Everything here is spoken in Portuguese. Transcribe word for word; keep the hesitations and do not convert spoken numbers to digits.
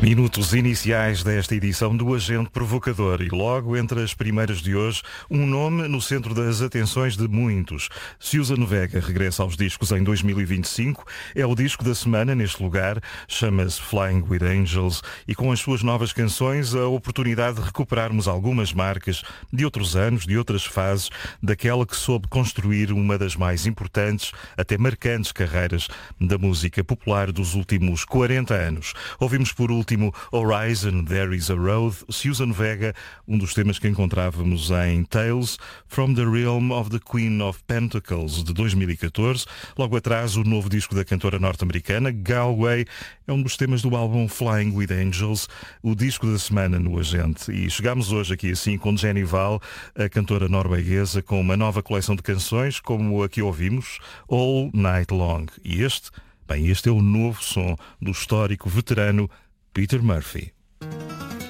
Minutos iniciais desta edição do Agente Provocador e logo entre as primeiras de hoje, um nome no centro das atenções de muitos. Susan Vega regressa aos discos em dois mil e vinte e cinco, é o disco da semana neste lugar, chama-se Flying with Angels e com as suas novas canções a oportunidade de recuperarmos algumas marcas de outros anos, de outras fases, daquela que soube construir uma das mais importantes, até marcantes carreiras da música popular dos últimos quarenta anos. Ouvimos por último Horizon, There is a Road, Susan Vega, um dos temas que encontrávamos em Tales from the Realm of the Queen of Pentacles, de dois mil e catorze. Logo atrás, o novo disco da cantora norte-americana, Galway, é um dos temas do álbum Flying with Angels, o disco da semana no Agente. E chegámos hoje aqui assim com Jenny Val, a cantora norueguesa, com uma nova coleção de canções, como a que ouvimos, All Night Long. E este, bem, este é o novo som do histórico veterano Peter Murphy.